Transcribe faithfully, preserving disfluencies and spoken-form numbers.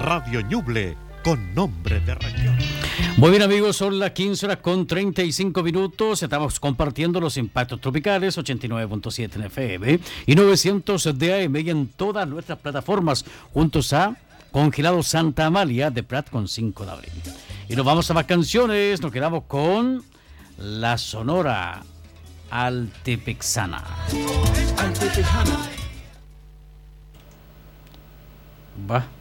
Radio Ñuble, con nombre de región. Muy bien, amigos, son las quince horas con treinta y cinco minutos. Estamos compartiendo los impactos tropicales, ochenta y nueve punto siete en F M y novecientos de A M y en todas nuestras plataformas, juntos a Congelado Santa Amalia de Prat con cinco de abril. Y nos vamos a más canciones, nos quedamos con la Sonora Altepexana. Altepexana. Va.